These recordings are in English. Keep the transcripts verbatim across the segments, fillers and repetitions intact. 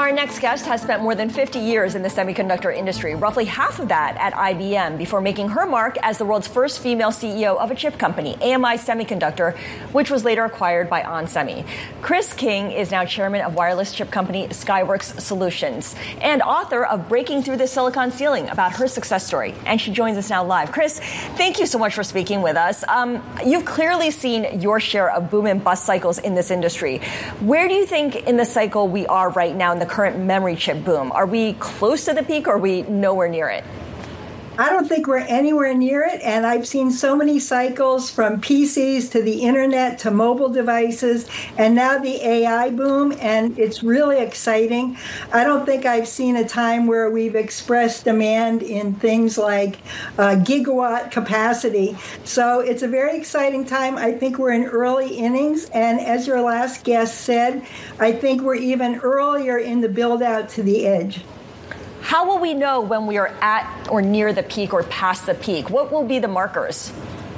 Our next guest has spent more than fifty years in the semiconductor industry, roughly half of that at I B M, before making her mark as the world's first female C E O of a chip company, A M I Semiconductor, which was later acquired by onsemi. Chris King is now chairman of wireless chip company Skyworks Solutions and author of Breaking Through the Silicon Ceiling, about her success story. And she joins us now live. Chris, thank you so much for speaking with us. Um, you've clearly seen your share of boom and bust cycles in this industry. Where do you think in the cycle we are right now in the current memory chip boom? Are we close to the peak, or are we nowhere near it? I don't think we're anywhere near it, and I've seen so many cycles from P Cs to the internet to mobile devices, and now the A I boom, and it's really exciting. I don't think I've seen a time where we've expressed demand in things like uh, gigawatt capacity. So it's a very exciting time. I think we're in early innings, and as your last guest said, I think we're even earlier in the build out to the edge. How will we know when we are at or near the peak or past the peak? What will be the markers?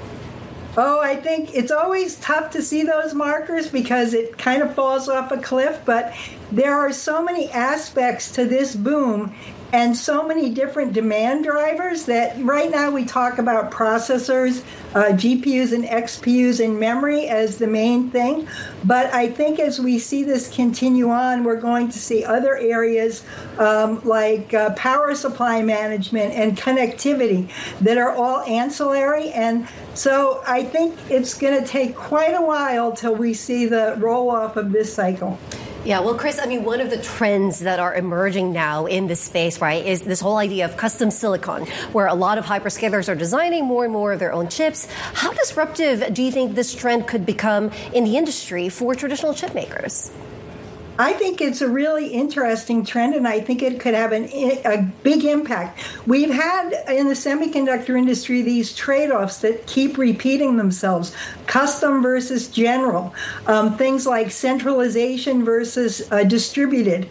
Oh, I think it's always tough to see those markers because it kind of falls off a cliff, but there are so many aspects to this boom and so many different demand drivers that right now we talk about processors, uh, G P Us and X P Us and memory as the main thing. But I think as we see this continue on, we're going to see other areas um, like uh, power supply management and connectivity that are all ancillary. And so I think it's going to take quite a while till we see the roll-off of this cycle. Yeah, well, Chris, I mean, one of the trends that are emerging now in this space, right, is this whole idea of custom silicon, where a lot of hyperscalers are designing more and more of their own chips. How disruptive do you think this trend could become in the industry for traditional chip makers? I think it's a really interesting trend, and I think it could have an, a big impact. We've had in the semiconductor industry these trade-offs that keep repeating themselves: custom versus general, um, things like centralization versus uh, distributed.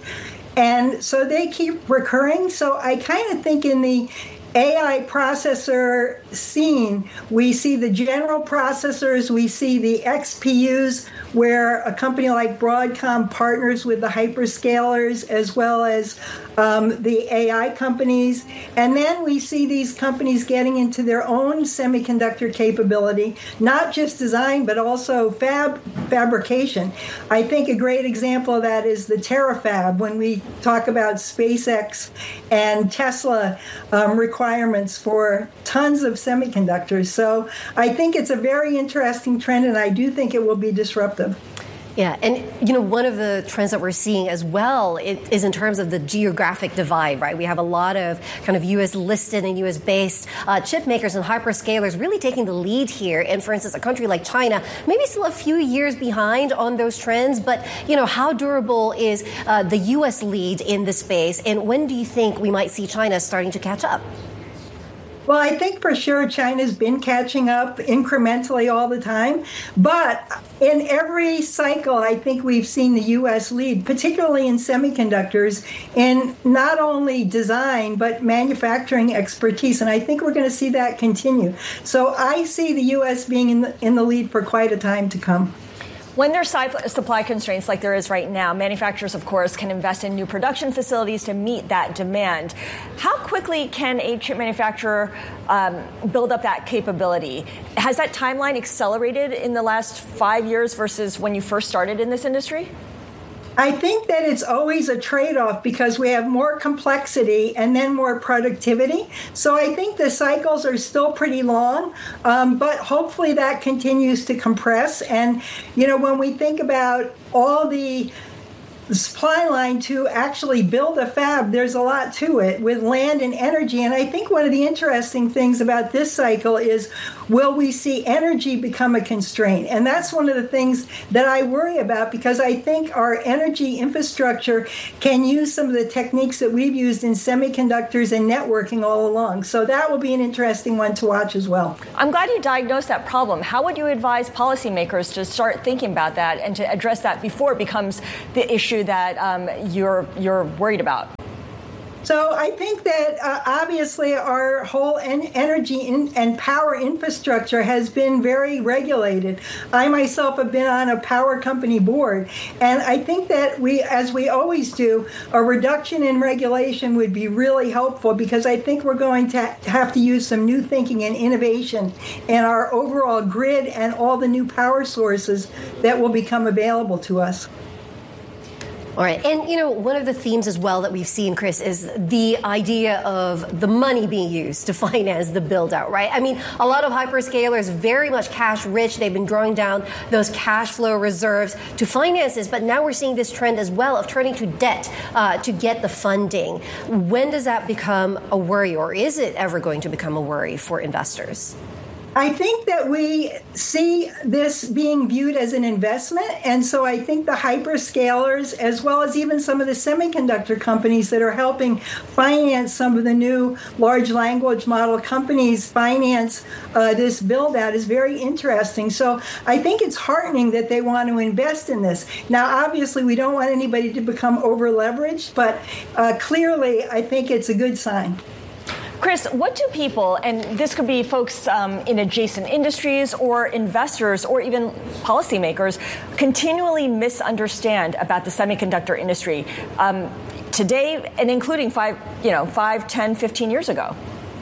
And so they keep recurring. So I kind of think in the A I processor scene, we see the general processors, we see the X P Us, where a company like Broadcom partners with the hyperscalers as well as um, the A I companies. And then we see these companies getting into their own semiconductor capability, not just design, but also fab fabrication. I think a great example of that is the Terafab, when we talk about SpaceX and Tesla um, requirements for tons of semiconductors. So I think it's a very interesting trend, and I do think it will be disruptive. Yeah, and you know, one of the trends that we're seeing as well is in terms of the geographic divide, right? We have a lot of kind of U S listed and U S based uh, chip makers and hyperscalers really taking the lead here. And for instance, a country like China, maybe still a few years behind on those trends, but you know, how durable is uh, the U S lead in this space? And when do you think we might see China starting to catch up? Well, I think for sure China's been catching up incrementally all the time. But in every cycle, I think we've seen the U S lead, particularly in semiconductors, in not only design, but manufacturing expertise. And I think we're going to see that continue. So I see the U S being in the, in the lead for quite a time to come. When there's supply constraints like there is right now, manufacturers, of course, can invest in new production facilities to meet that demand. How quickly can a chip manufacturer um, build up that capability? Has that timeline accelerated in the last five years versus when you first started in this industry? I think that it's always a trade-off because we have more complexity and then more productivity. So I think the cycles are still pretty long, um, but hopefully that continues to compress. And, you know, when we think about all the supply line to actually build a fab, there's a lot to it with land and energy. And I think one of the interesting things about this cycle is, will we see energy become a constraint? And that's one of the things that I worry about, because I think our energy infrastructure can use some of the techniques that we've used in semiconductors and networking all along. So that will be an interesting one to watch as well. I'm glad you diagnosed that problem. How would you advise policymakers to start thinking about that and to address that before it becomes the issue that um, you're you're worried about? So I think that uh, obviously our whole en- energy in- and power infrastructure has been very regulated. I myself have been on a power company board, and I think that we, as we always do, a reduction in regulation would be really helpful, because I think we're going to ha- have to use some new thinking and innovation in our overall grid and all the new power sources that will become available to us. All right. And, you know, one of the themes as well that we've seen, Chris, is the idea of the money being used to finance the build out, right? I mean, a lot of hyperscalers very much cash rich. They've been drawing down those cash flow reserves to finance this. But now we're seeing this trend as well of turning to debt uh, to get the funding. When does that become a worry, or is it ever going to become a worry for investors? I think that we see this being viewed as an investment. And so I think the hyperscalers, as well as even some of the semiconductor companies that are helping finance some of the new large language model companies finance uh, this build out, is very interesting. So I think it's heartening that they want to invest in this. Now, obviously, we don't want anybody to become over leveraged, but uh, clearly, I think it's a good sign. Chris, what do people, and this could be folks um, in adjacent industries or investors or even policymakers, continually misunderstand about the semiconductor industry um, today, and including five, you know, five, ten, fifteen years ago?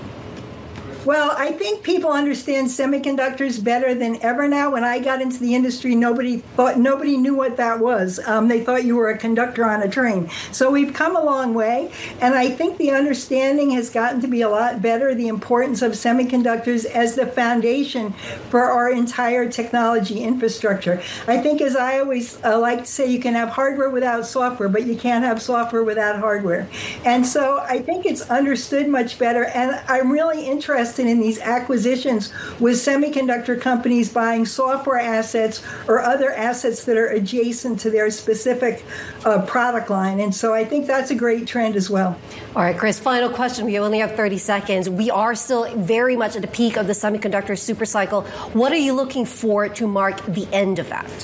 Well, I think people understand semiconductors better than ever now. When I got into the industry, nobody thought nobody knew what that was. Um, they thought you were a conductor on a train. So we've come a long way, and I think the understanding has gotten to be a lot better. The importance of semiconductors as the foundation for our entire technology infrastructure. I think, as I always uh, like to say, you can have hardware without software, but you can't have software without hardware. And so I think it's understood much better, and I'm really interested in these acquisitions with semiconductor companies buying software assets or other assets that are adjacent to their specific uh, product line. And so I think that's a great trend as well. All right, Chris, final question. We only have thirty seconds. We are still very much at the peak of the semiconductor supercycle. What are you looking for to mark the end of that?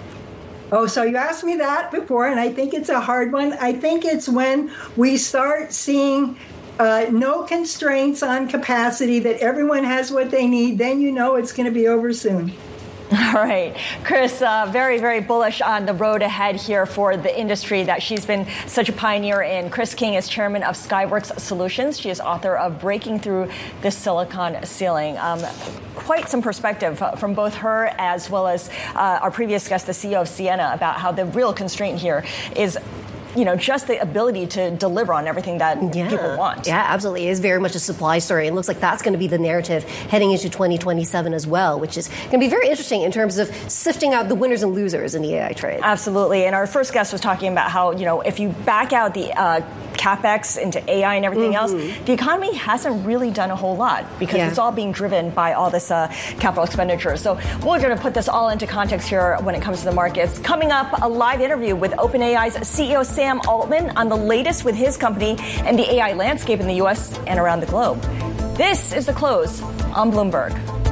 Oh, so you asked me that before, and I think it's a hard one. I think it's when we start seeing Uh, no constraints on capacity, that everyone has what they need, then you know it's going to be over soon. All right. Chris, uh, very, very bullish on the road ahead here for the industry that she's been such a pioneer in. Chris King is chairman of Skyworks Solutions. She is author of Breaking Through the Silicon Ceiling. Um, quite some perspective from both her as well as uh, our previous guest, the C E O of Ciena, about how the real constraint here is, you know, just the ability to deliver on everything that yeah. people want. Yeah, absolutely. It is very much a supply story. It looks like that's going to be the narrative heading into twenty twenty-seven as well, which is going to be very interesting in terms of sifting out the winners and losers in the A I trade. Absolutely. And our first guest was talking about how, you know, if you back out the uh, CapEx into A I and everything mm-hmm. else, the economy hasn't really done a whole lot, because yeah. it's all being driven by all this uh, capital expenditure. So we're going to put this all into context here when it comes to the markets. Coming up, a live interview with OpenAI's C E O Sam Altman on the latest with his company and the A I landscape in the U S and around the globe. This is The Close on Bloomberg.